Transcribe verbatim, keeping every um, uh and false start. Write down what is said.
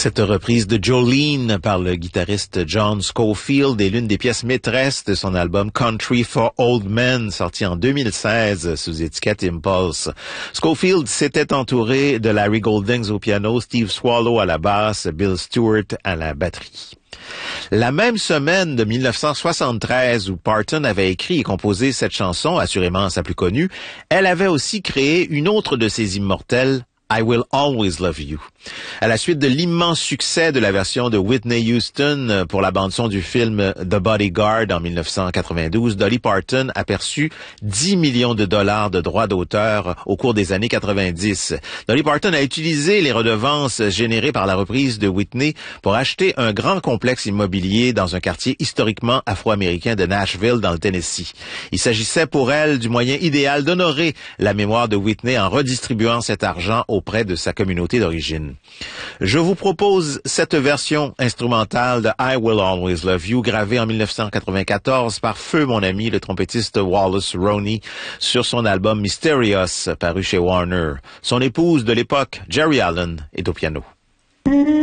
Cette reprise de Jolene par le guitariste John Scofield est l'une des pièces maîtresses de son album Country for Old Men, sorti en deux mille seize sous étiquette Impulse. Scofield s'était entouré de Larry Goldings au piano, Steve Swallow à la basse, Bill Stewart à la batterie. La même semaine de mille neuf cent soixante-treize où Parton avait écrit et composé cette chanson, assurément sa plus connue, elle avait aussi créé une autre de ses immortelles, I Will Always Love You. À la suite de l'immense succès de la version de Whitney Houston pour la bande-son du film The Bodyguard en mille neuf cent quatre-vingt-douze, Dolly Parton a perçu dix millions de dollars de droits d'auteur au cours des années quatre-vingt-dix. Dolly Parton a utilisé les redevances générées par la reprise de Whitney pour acheter un grand complexe immobilier dans un quartier historiquement afro-américain de Nashville dans le Tennessee. Il s'agissait pour elle du moyen idéal d'honorer la mémoire de Whitney en redistribuant cet argent auprès de sa communauté d'origine. Je vous propose cette version instrumentale de I Will Always Love You, gravée en mille neuf cent quatre-vingt-quatorze par feu mon ami le trompettiste Wallace Roney sur son album Mysterious paru chez Warner. Son épouse de l'époque, Jerry Allen, est au piano.